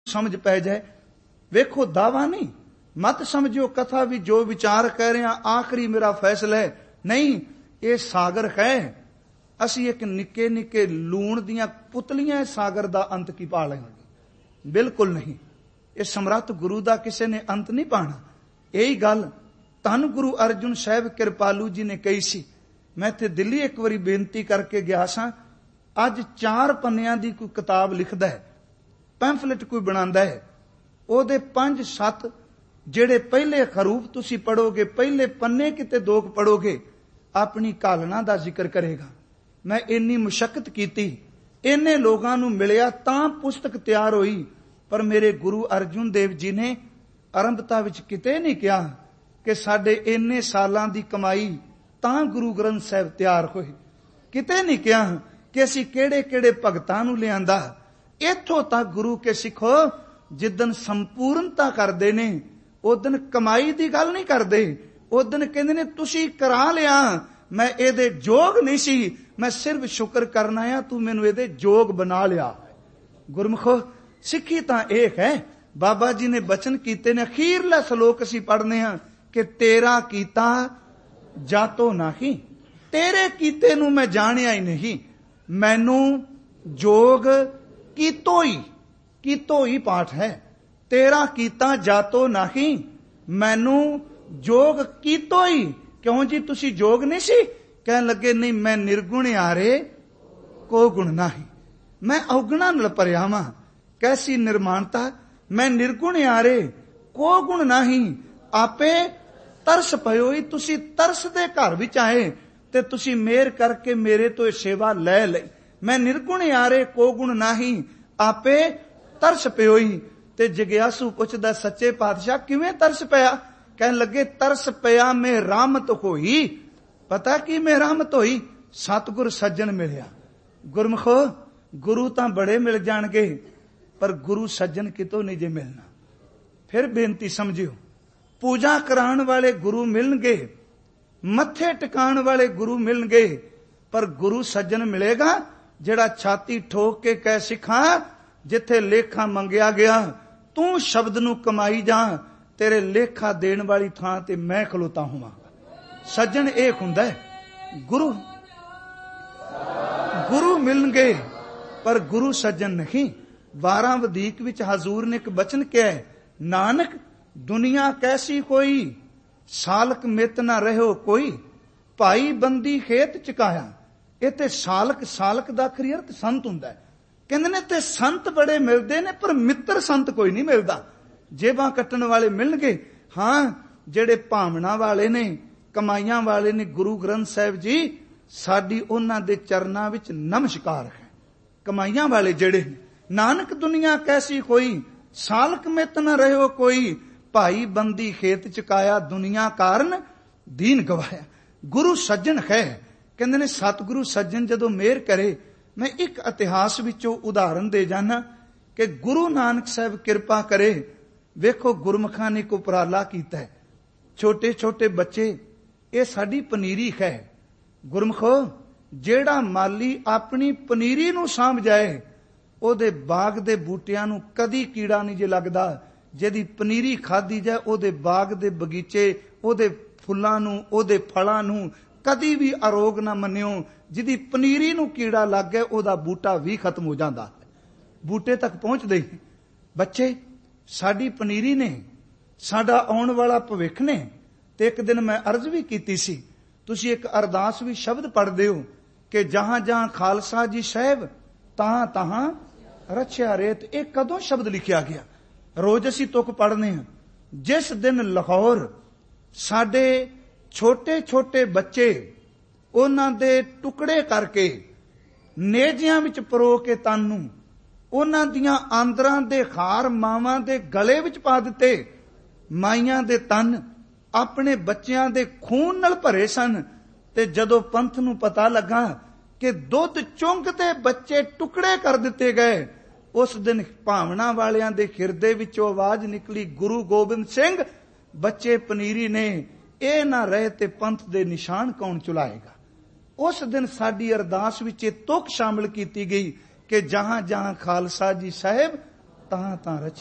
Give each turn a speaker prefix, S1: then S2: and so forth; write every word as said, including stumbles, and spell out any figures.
S1: समझ पै जाए। वेखो दावा नहीं, मत समझो कथा भी जो विचार कह रहे हैं आखिरी मेरा फैसला है, नहीं, ये सागर है। असी एक निके निके लूण दियां पुतलियां सागर दा अंत की पा लेंगे, बिल्कुल नहीं। ये समर्थ गुरु दा किसी ने अंत नहीं पाना। यही गल धन गुरु अर्जुन साहब कृपालू जी ने कही सी। मैं इत्थे दिल्ली एक बारी बेनती करके गया सा, अज चार पन्नियां दी कोई किताब लिखदा है, पैंफलेट कोई बनांदा है, ओदे पंज सत्त जेड़े पहले खरूफ तुसी पढ़ोगे, पहले पन्ने किते दो पढ़ोगे, अपनी कालना दा जिक्र करेगा। मैं इन्नी मुशक्कत कीती, इन्ने लोगां नूं मिलिया तां पुस्तक तैयार होई, पर मेरे गुरु अर्जुन देव जी ने आरंभता विच किते नहीं कहा कि साडे इन्ने सालां दी कमाई तां गुरु ग्रंथ साहिब तैयार होए। किते नहीं कहा कि असीं केड़े केड़े भगतां नूं लिआंदा। इत्थों तक गुरु के सिखो जिदन संपूर्णता करदे ने उदन कमाई दी गल नहीं करदे, उदन कहंदे ने तुसीं करा लिया, मैं इहदे जोग नहीं सी, मैं सिर्फ शुक्र करना आ तू मैनूं इहदे जोग बना लिया। गुरमुखो सिੱਖੀ ਤਾਂ एक है। बाबा जी ने बचन कीते ने, अखीरला सलोक असीं पढ़ने हां कि तेरा कीता जातो नहीं, तेरे कीते नूं मैं जाणिया ही नहीं, मैनूं जोग कीतो ही, कीतो ही पाठ है। तेरा कीता जातो नहीं, मैनूं जोग कीतो ही। क्यों जी तुसी जोग नहीं सी? कहन लगे नहीं, मैं निर्गुण आरे को गुण नहीं, मैं अवगुणा नाल भरिया वां। कैसी निर्माणता, मैं निर्गुण आरे को गुण नहीं, आपे तरस पयो ही। तुसी तरस दे घर विच आए ते तुसी मेहर करके मेरे तो सेवा लै लई। मैं निर्गुण आरे को गुण नहीं, आपे तरस पयो ही। ते जिग्यासू पुछदा सच्चे पातशाह किवें तरस पया? कहन लगे तरस पया में रहमत होई। पता की में रहमत होई? सतगुर सज्जन मिलिया। गुरमुखो गुरु तां बड़े मिल जाणगे, पर गुरु सज्जन कितों नहीं जे मिलना। फिर बेनती समझियो, पूजा कराने वाले गुरु मिलणगे, मत्थे टिकाण वाले गुरु मिलणगे, पर गुरु सज्जन मिलेगा जेड़ा छाती ठोक के कह सिखा जिथे लेखा मंगिया गया तू शब्द नू कमाई जा, तेरे लेखा देण वाली थां ते मैं खलोता होवांगा। सज्जन एक हुंदा है, गुरु गुरु मिलणगे पर गुरु सज्जन नहीं। बारह वधीक विच हजूर ने एक बचन कहा है, नानक दुनिया कैसी कोई, सालक मित ना रहो कोई, भाई बंदी खेत चकाया। इत्थे सालक सालक दा खरी अर्थ संत हुंदा है। कहंदे ने ते संत बड़े मिलदे ने पर मित्र संत कोई नहीं मिलदा। जेबां कट्टण वाले मिलणगे, हां जेड़े भावना वाले ने, कमाईयां वाले ने, गुरु ग्रंथ साहिब जी साडी उन्हां दे चरनां विच नमस्कार है। कमाईयां वाले जेड़े नानक दुनिया कैसी कोई, सालक मित न रहो कोई, भाई बंदी खेत चकाया, दुनिया कारण दीन गवाया। गुरु सज्जन है। कहंदे ने सतगुरु सज्जन जदों मेहर करे। मैं एक इतिहास विचों उदाहरण दे जाना कि गुरु नानक साहब किरपा करे। वेखो गुरमुखां ने को उपराला कीता है, छोटे छोटे बच्चे, ये साडी पनीरी है। गुरमुखो जेड़ा माली अपनी पनीरी नूं सांभ जाए, ओदे बाग दे बूटियां नूं कदी कीड़ा नहीं जे लगदा। जिहदी पनीरी खाधी जाए, ओदे बाग दे बगीचे, ओदे फुल्लां नूं, ओदे फलां नूं कदी भी अरोग ना मन्नियो। जिहदी पनीरी नूं कीड़ा लग गया, ओदा बूटा भी खत्म हो जांदा, बूटे तक पहुंचदे ही। बच्चे साडी पनीरी ने, साडा आउण वाला भविख ने। ते एक दिन मैं अर्ज भी कीती सी, तुसी एक अरदास भी शब्द पढ़दे हो कि जहां जहां खालसा जी साहिब तहां तहां रछिया रेत। एक कदों शब्द लिखिया गया? रोज असी तुक पढ़ने हैं। जिस दिन लाहौर साडे छोटे छोटे बच्चे उन्हां दे टुकड़े करके नेजियां विच परो के तन नूं, उन्हां दियां आंदरां दे खार मावां दे गले विच पा दिते, माइयां दे तन अपने बच्चियां दे खून नाल भरे सन। ते जदों पंथ नूं पता लगा कि दुध चुंगते बच्चे टुकड़े कर दिते गए, उस दिन भावना वालियां दे हिरदे विचों आवाज निकली, गुरु गोबिंद सिंह बच्चे पनीरी ने, ए ना रहे ते पंथ दे निशान कौन चुलाएगा। उस दिन साडी अरदास विच तुक शामिल कीती गई कि जहां जहां खालसा जी साहिब ਤਾਂ ਤਾਂ ਰਚ